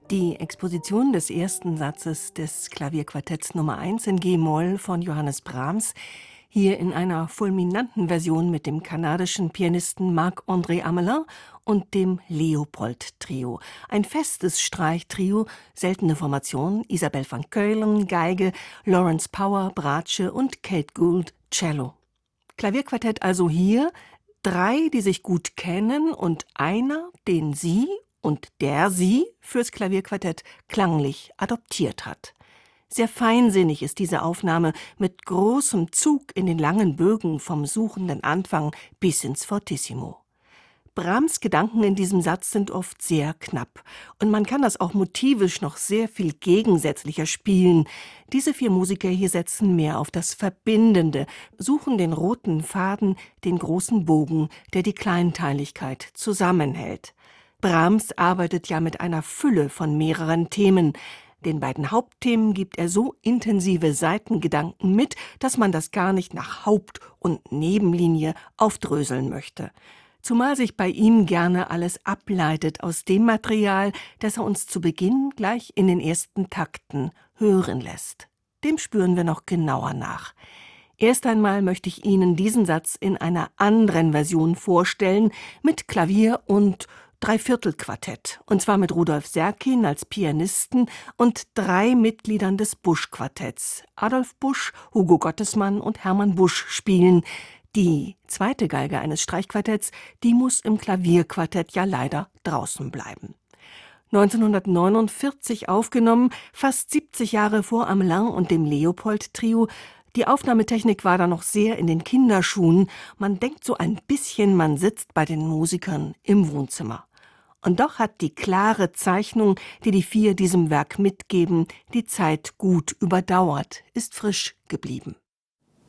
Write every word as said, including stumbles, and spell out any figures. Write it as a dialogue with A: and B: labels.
A: Die Exposition des ersten Satzes des Klavierquartetts Nummer eins in G-Moll von Johannes Brahms, hier in einer fulminanten Version mit dem kanadischen Pianisten Marc-André Amelin und dem Leopold-Trio. Ein festes Streichtrio, seltene Formation, Isabelle van Keulen, Geige, Lawrence Power, Bratsche und Kate Gould, Cello. Klavierquartett also hier, drei, die sich gut kennen und einer, den sie und der sie fürs Klavierquartett klanglich adoptiert hat. Sehr feinsinnig ist diese Aufnahme mit großem Zug in den langen Bögen vom suchenden Anfang bis ins Fortissimo. Brahms' Gedanken in diesem Satz sind oft sehr knapp und man kann das auch motivisch noch sehr viel gegensätzlicher spielen. Diese vier Musiker hier setzen mehr auf das Verbindende, suchen den roten Faden, den großen Bogen, der die Kleinteiligkeit zusammenhält. Brahms arbeitet ja mit einer Fülle von mehreren Themen. Den beiden Hauptthemen gibt er so intensive Seitengedanken mit, dass man das gar nicht nach Haupt- und Nebenlinie aufdröseln möchte. Zumal sich bei ihm gerne alles ableitet aus dem Material, das er uns zu Beginn gleich in den ersten Takten hören lässt. Dem spüren wir noch genauer nach. Erst einmal möchte ich Ihnen diesen Satz in einer anderen Version vorstellen, mit Klavier und Dreiviertelquartett, und zwar mit Rudolf Serkin als Pianisten und drei Mitgliedern des Busch-Quartetts. Adolf Busch, Hugo Gottesmann und Hermann Busch spielen. Die zweite Geige eines Streichquartetts, die muss im Klavierquartett ja leider draußen bleiben. neunzehnhundertneunundvierzig aufgenommen, fast siebzig Jahre vor Amelin und dem Leopold-Trio. Die Aufnahmetechnik war da noch sehr in den Kinderschuhen. Man denkt so ein bisschen, man sitzt bei den Musikern im Wohnzimmer. Und doch hat die klare Zeichnung, die die vier diesem Werk mitgeben, die Zeit gut überdauert, ist frisch geblieben.